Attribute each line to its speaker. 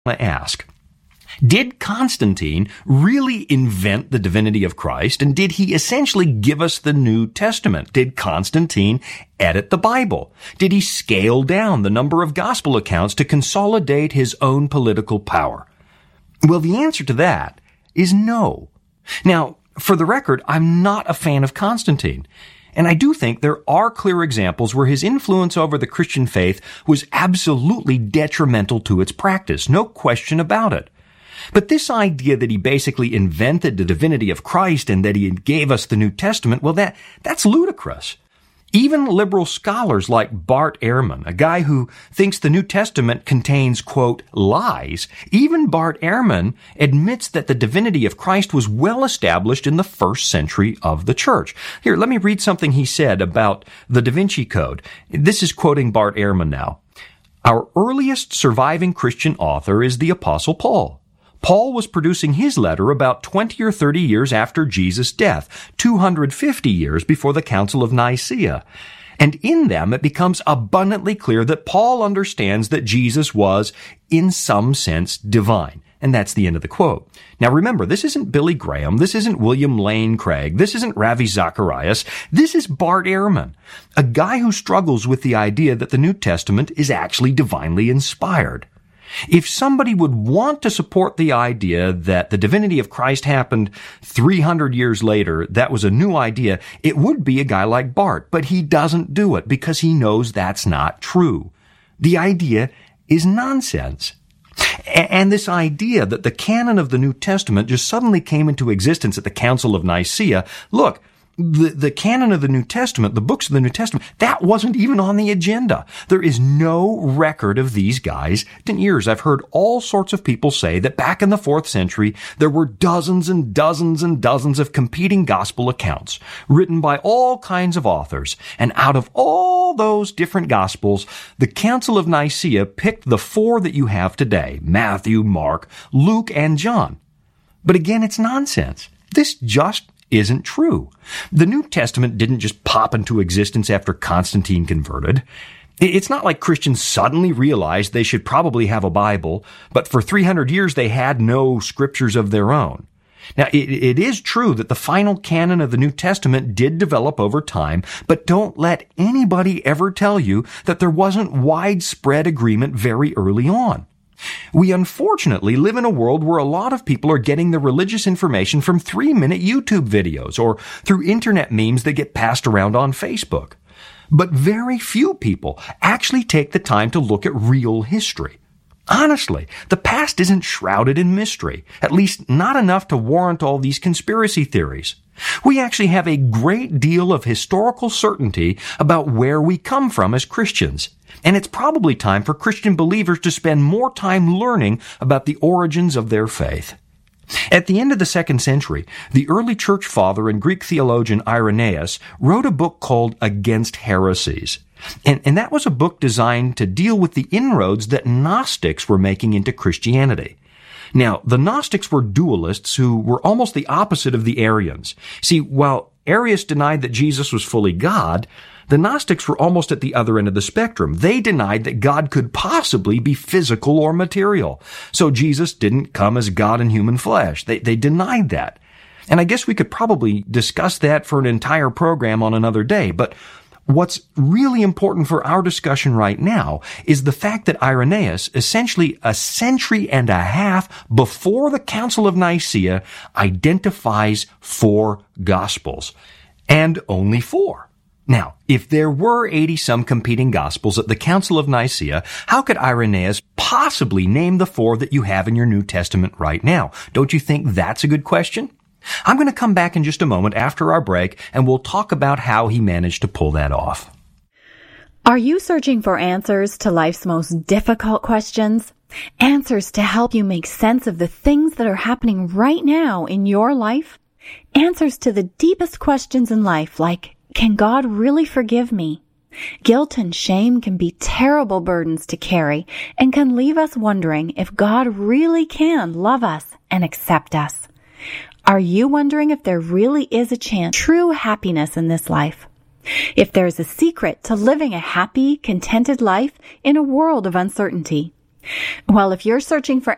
Speaker 1: to ask, did Constantine really invent the divinity of Christ, and did he essentially give us the New Testament? Did Constantine edit the Bible? Did he scale down the number of gospel accounts to consolidate his own political power? Well, the answer to that is no. Now, for the record, I'm not a fan of Constantine. And I do think there are clear examples where his influence over the Christian faith was absolutely detrimental to its practice. No question about it. But this idea that he basically invented the divinity of Christ and that he gave us the New Testament, well, that's ludicrous. Even liberal scholars like Bart Ehrman, a guy who thinks the New Testament contains, quote, lies, even Bart Ehrman admits that the divinity of Christ was well established in the first century of the church. Here, let me read something he said about the Da Vinci Code. This is quoting Bart Ehrman now. Our earliest surviving Christian author is the Apostle Paul. Paul was producing his letter about 20 or 30 years after Jesus' death, 250 years before the Council of Nicaea. And in them, it becomes abundantly clear that Paul understands that Jesus was, in some sense, divine. And that's the end of the quote. Now remember, this isn't Billy Graham, this isn't William Lane Craig, this isn't Ravi Zacharias, this is Bart Ehrman, a guy who struggles with the idea that the New Testament is actually divinely inspired. If somebody would want to support the idea that the divinity of Christ happened 300 years later, that was a new idea, it would be a guy like Bart, but he doesn't do it because he knows that's not true. The idea is nonsense. And this idea that the canon of the New Testament just suddenly came into existence at the Council of Nicaea, look, the canon of the New Testament, the books of the New Testament, that wasn't even on the agenda. There is no record of these guys. In years, I've heard all sorts of people say that back in the 4th century, there were dozens and dozens and dozens of competing gospel accounts written by all kinds of authors. And out of all those different gospels, the Council of Nicaea picked the 4 that you have today, Matthew, Mark, Luke, and John. But again, it's nonsense. This just isn't true. The New Testament didn't just pop into existence after Constantine converted. It's not like Christians suddenly realized they should probably have a Bible, but for 300 years they had no scriptures of their own. Now, it is true that the final canon of the New Testament did develop over time, but don't let anybody ever tell you that there wasn't widespread agreement very early on. We unfortunately live in a world where a lot of people are getting their religious information from 3-minute YouTube videos or through internet memes that get passed around on Facebook. But very few people actually take the time to look at real history. Honestly, the past isn't shrouded in mystery, at least not enough to warrant all these conspiracy theories. We actually have a great deal of historical certainty about where we come from as Christians. And it's probably time for Christian believers to spend more time learning about the origins of their faith. At the end of the 2nd century, the early church father and Greek theologian Irenaeus wrote a book called Against Heresies. And that was a book designed to deal with the inroads that Gnostics were making into Christianity. Now, the Gnostics were dualists who were almost the opposite of the Arians. See, while Arius denied that Jesus was fully God, the Gnostics were almost at the other end of the spectrum. They denied that God could possibly be physical or material. So Jesus didn't come as God in human flesh. They denied that. And I guess we could probably discuss that for an entire program on another day, but what's really important for our discussion right now is the fact that Irenaeus, essentially a century and a half before the Council of Nicaea, identifies 4 Gospels. And only 4. Now, if there were 80-some competing Gospels at the Council of Nicaea, how could Irenaeus possibly name the 4 that you have in your New Testament right now? Don't you think that's a good question? I'm going to come back in just a moment after our break, and we'll talk about how he managed to pull that off.
Speaker 2: Are you searching for answers to life's most difficult questions? Answers to help you make sense of the things that are happening right now in your life? Answers to the deepest questions in life, like, can God really forgive me? Guilt and shame can be terrible burdens to carry and can leave us wondering if God really can love us and accept us. Are you wondering if there really is a chance for true happiness in this life? If there's a secret to living a happy, contented life in a world of uncertainty? Well, if you're searching for